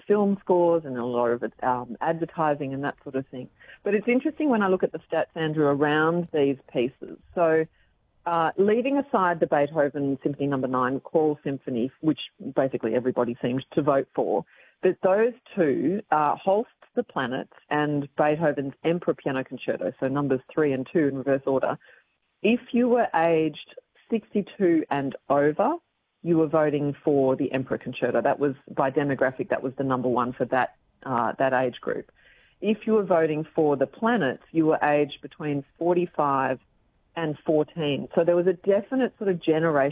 film scores and a lot of advertising and that sort of thing. But it's interesting when I look at the stats, Andrew, around these pieces. So leaving aside the Beethoven Symphony No. 9 Choral Symphony, which basically everybody seems to vote for, that those two, Holst's The Planets and Beethoven's Emperor Piano Concerto, so numbers 3 and 2 in reverse order, if you were aged 62 and over, you were voting for the Emperor Concerto. That was, by demographic, that was the number one for that age group. If you were voting for the Planets, you were aged between 45 and 14. So there was a definite sort of generation